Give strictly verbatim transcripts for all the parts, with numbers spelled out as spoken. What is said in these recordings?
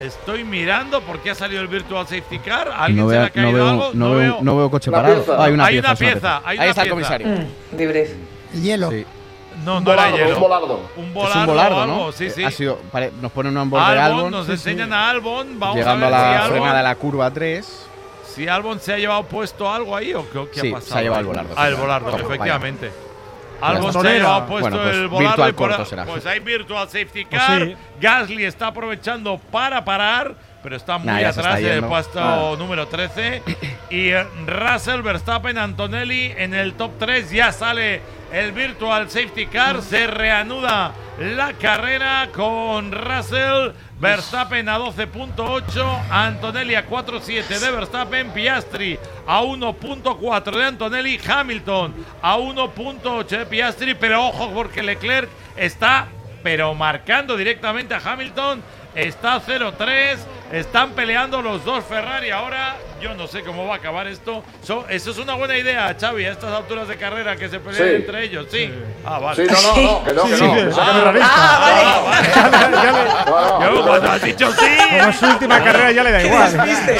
Estoy mirando por qué ha salido el Virtual Safety Car. ¿Alguien no se vea, le ha caído no veo, algo? No, no veo, veo. no veo coche Una parado. pieza. Hay una hay pieza. una es una pieza. Hay una Ahí está el pieza. comisario. Mm, debrief. El hielo. Sí. No, no Volardo, era hielo. un volardo. Un Es volardo, un volardo, o algo. ¿no? Sí, sí. Ha sido, pare, nos ponen un onboard de Albon, Albon. nos sí, sí. enseñan a Albon. Vamos Llegando a a ver la si Albon, frenada de la curva tres. si Albon se ha llevado puesto algo ahí o qué, qué Sí, ha pasado. se ha llevado el volardo. Ah, el volardo, Toma, efectivamente. vaya. Albon se ha Bastonera. llevado puesto Bueno, pues el volardo virtual y por corto a- será. pues hay Virtual Safety Pues Car. sí. Gasly está aprovechando para parar, pero está muy Nah, ya se atrás está en el yendo. puesto Ah. número trece. Y eh, Russell, Verstappen, Antonelli en el top tres. Ya sale el Virtual Safety Car. Se reanuda la carrera con Russell. Verstappen a doce punto ocho, Antonelli a cuatro punto siete de Verstappen, Piastri a uno punto cuatro de Antonelli, Hamilton a uno punto ocho de Piastri, pero ojo porque Leclerc está pero marcando directamente a Hamilton, está cero tres, están peleando los dos Ferrari ahora. Yo no sé cómo va a acabar esto. So, eso es una buena idea, Xavi, a estas alturas de carrera que se peleen Sí. entre ellos. Sí. Ah, vale. Sí, no, no, no, que no, que Sí, no. que que saca no. de la lista. Ah, vale. Ah, vale. Ya le- No, no, Yo, no, cuando no. has dicho sí. Como es su última carrera ya le da igual.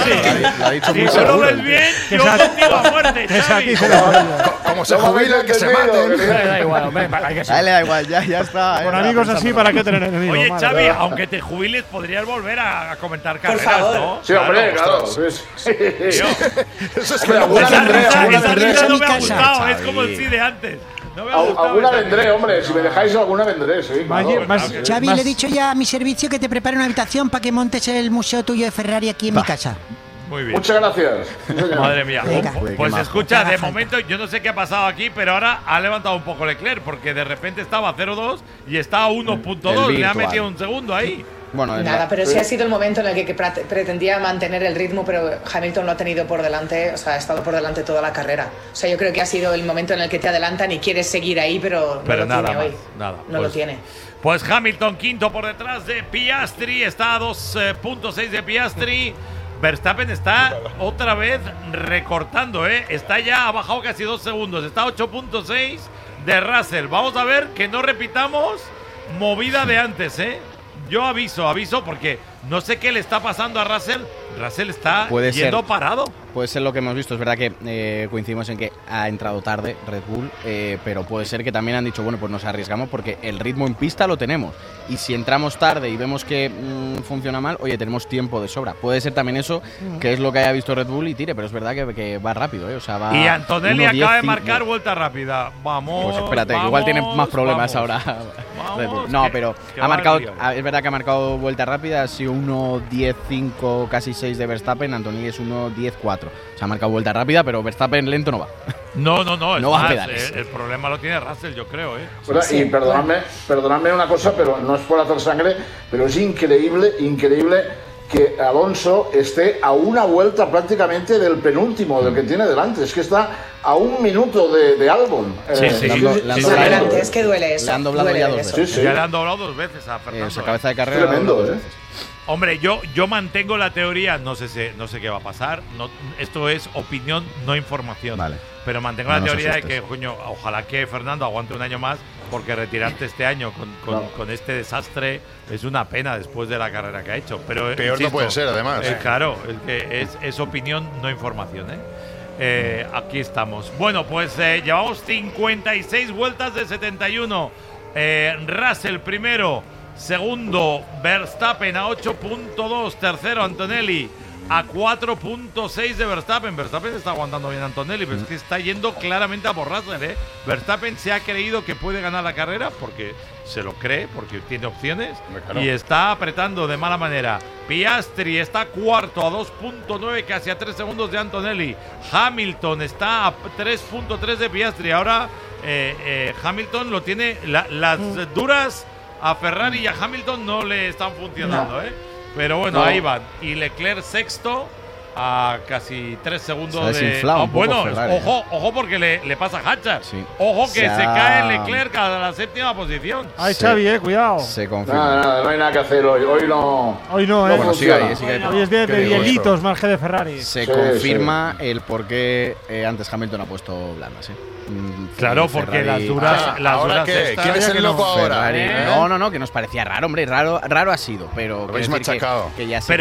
Lo ha dicho Si muy tú no seguro. ves bien, Que yo sa- contigo a muerte, Que Xavi. aquí se le falla. Como se No me jubila, habéis que se entendido, maten. que Le no- da igual, hombre, hay que A él le da igual, ya, ya está. Con eh, amigos pensando. así, ¿para qué tener enemigos? Oye, Madre. Xavi, aunque te jubiles, podrías volver a, a comentar carreras, favor. ¿no? Sí, hombre, claro. Sí, sí. Tío, Eso es Hombre, que no alguna puede esa ser. vendré, risa, alguna esa vendré. risa no me ha Xavi. gustado, es como el sí de antes. No me ha Al- gustado Alguna esa vendré, risa. hombre. Si me dejáis alguna vendré, sí. Más- claro. más- claro que Xavi, más- le he dicho ya a mi servicio que te prepare una habitación para que montes el museo tuyo de Ferrari aquí en mi casa. Muy bien. Muchas gracias. Sí, señor. Madre mía. Venga. Pues, Qué pues majo. escucha, Haga de falta. momento yo no sé qué ha pasado aquí, pero ahora ha levantado un poco Leclerc, porque de repente estaba a cero dos y está a uno punto dos. El Le ha virtual. metido un segundo ahí. Bueno, es Nada, la- pero sí ha sido el momento en el que, que prat- pretendía mantener el ritmo, pero Hamilton lo ha tenido por delante, o sea, ha estado por delante toda la carrera. O sea, yo creo que ha sido el momento en el que te adelantan y quieres seguir ahí, pero no Pero lo nada tiene más, hoy. nada. No Pues- lo tiene. Pues Hamilton quinto por detrás de Piastri, está a dos punto seis de Piastri. Verstappen está otra vez recortando, ¿eh? Está ya, ha bajado casi dos segundos, está a ocho punto seis de Russell. Vamos a ver que no repitamos movida de antes, ¿eh? Yo aviso, aviso, porque no sé qué le está pasando a Russell. Russell está Puede yendo ser. parado. Puede ser lo que hemos visto. Es verdad que eh, coincidimos en que ha entrado tarde Red Bull, eh, pero puede ser que también han dicho, bueno, pues nos arriesgamos porque el ritmo en pista lo tenemos. Y si entramos tarde y vemos que mm, funciona mal, oye, tenemos tiempo de sobra. Puede ser también eso, que es lo que haya visto Red Bull y tire, pero es verdad que, que va rápido, ¿eh? O sea, va Y Antonelli uno diez acaba de cinco. marcar vuelta rápida. Vamos. Pues espérate, que vamos, igual tiene más problemas vamos. ahora. Vamos, Red Bull. No, que- pero que ha va marcado, el lío. ah, es verdad que ha marcado vuelta rápida, ha sido uno diez cinco, casi seis de Verstappen, Antonelli es uno diez cuatro. O sea, ha marcado vuelta rápida, pero Verstappen lento no va. No, no, no. Es No va a más, pedales. el, el problema lo tiene Russell, yo creo, ¿eh? Bueno, y perdonadme, perdonadme una cosa, pero no es por hacer sangre, pero es increíble, increíble que Alonso esté a una vuelta prácticamente del penúltimo, del que tiene delante. Es que está a un minuto de, de Albon. Sí, sí. Le han do- le han Sí, doblado- Adelante, es que duele eso. Le han doblado duele ya ver dos eso. Sí, sí. Ya le han doblado dos veces a Eh, Fernando. o sea, ¿eh? cabeza de carrera. Tremendo, dos ¿eh? veces. Hombre, yo, yo mantengo la teoría, no sé, si- no sé qué va a pasar. No, esto es opinión, no información. Vale. Pero mantengo No la nos teoría de asustes. que, coño, ojalá que Fernando aguante un año más, porque retirarte este año con, con- Claro. con este desastre es una pena después de la carrera que ha hecho. Pero, Peor no puede ser, además. eh, claro, es que es, es opinión, no información, ¿eh? Eh, aquí estamos. Bueno, pues eh, llevamos cincuenta y seis vueltas de setenta y uno. Eh, Russell primero, segundo Verstappen a ocho punto dos, tercero Antonelli a cuatro punto seis de Verstappen. Verstappen está aguantando bien a Antonelli, pero es que está yendo claramente a por Russell, ¿eh? Verstappen se ha creído que puede ganar la carrera porque se lo cree, porque tiene opciones Hombre, claro. y está apretando de mala manera. Piastri está cuarto a dos punto nueve, casi a tres segundos de Antonelli. Hamilton está a tres punto tres de Piastri. Ahora eh, eh, Hamilton lo tiene, la- las duras a Ferrari y a Hamilton no le están funcionando, No. ¿eh? Pero bueno, No. ahí van. Y Leclerc sexto a casi tres segundos Se ha de. desinflado Ah, un poco bueno, Ferrari, ojo, ojo, porque le, le pasa a Hatchard. Sí. Ojo que Se se, ha- cae Leclerc a la séptima posición. Ay, Se- Xavi, eh, cuidado. Se confirma. Nada, nada, no hay nada que hacer hoy. Hoy no. Hoy no, No eh. Bueno, sigue funciona. ahí, sigue ahí. Hoy es día Qué de disgusto. hielitos más que de Ferrari. Se Sí, confirma el por qué eh, antes Hamilton ha puesto blandas. ¿eh? Mm, Claro, Ferrari- porque las duras. Ah, las ¿ahora duras qué? estas- ¿Quién es ya el que loco no. ahora? Ferrari- ¿Eh? No, no, no, que nos parecía raro, hombre. Raro, raro ha sido, pero. Lo habéis quiero decir que- machacado. Que, ya se Pero